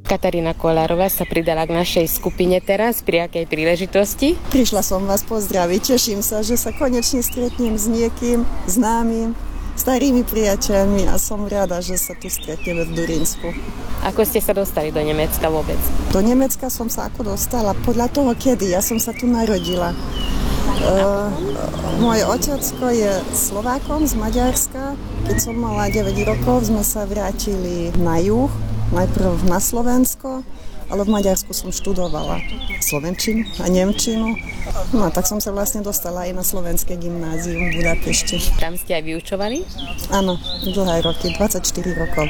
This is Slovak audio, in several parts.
Katarína Kolárová sa pridala k našej skupine teraz. Pri akej príležitosti? Prišla som vás pozdraviť. Teším sa, že sa konečne stretnem s niekým známym, starými priateľmi a som rada, že sa tu stretneme v Durinsku. Ako ste sa dostali do Nemecka vôbec? Do Nemecka som sa ako dostala? Podľa toho, kedy. Ja som sa tu narodila. Môj otecko je Slovákom z Maďarska. Keď som mala 9 rokov, sme sa vrátili na juh, najprv na Slovensko, ale v Maďarsku som študovala slovenčinu a nemčinu. No a tak som sa vlastne dostala aj na slovenské gymnázium v Budapešti. Tam ste aj vyučovali? Áno, dlhé roky, 24 rokov.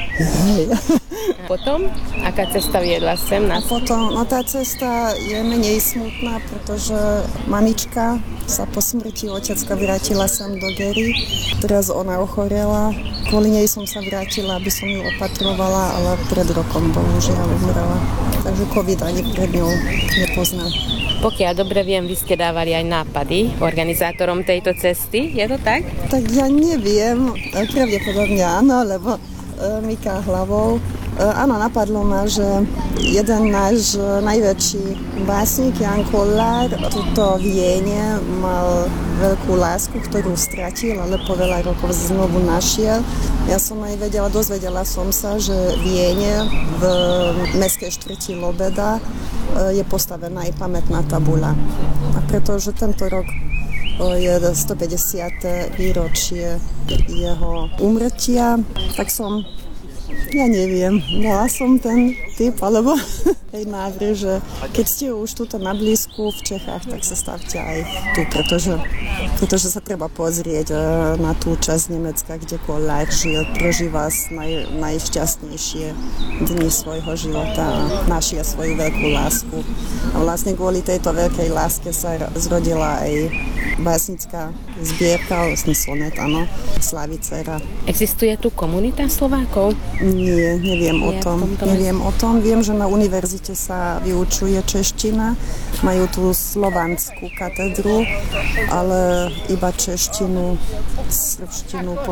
Potom, aká cesta viedla sem? Potom, tá cesta je menej smutná, pretože mamička sa po smrti otecka vrátila sem do Gery. Teraz ona ochorela. Kvôli nej som sa vrátila, aby som ju opatrovala, ale pred rokom bohužiaľ umrela. Takže COVID ani pred ňou nepoznal. Pokiaľ dobre viem, vy ste dávali aj nápady organizátorom tejto cesty. Je to tak? Tak ja neviem. Pravdepodobne áno, lebo myká hlavou. Áno, napadlo ma, že jeden náš najväčší básnik, Jan Kollár, tuto v Viene mal veľkú lásku, ktorú stratil, ale po veľa rokov znovu našiel. Ja som aj dozvedela som sa, že v Viene v mestskej štvrti Lobeda je postavená aj pamätná tabuľa. A pretože tento rok je 150. výročie jeho úmrtia, tak som neviem, dala som ten tip, alebo aj návrh, že keď ste už tuto na blízku v Čechách, tak sa stavte aj tu, pretože sa treba pozrieť na tú časť Nemecka, kde Kollár žil, prežíva najšťastnejšie dni svojho života a našiel svoju veľkú lásku. A vlastne kvôli tejto veľkej láske sa zrodila aj básnická zbierka, vlastne sonet, áno, Slavicera. Existuje tu komunita Slovákov? Nie, neviem o tom. Viem, že na univerzite sa vyučuje čeština, majú tu slovanskú katedru, ale iba češtinu, srbštinu,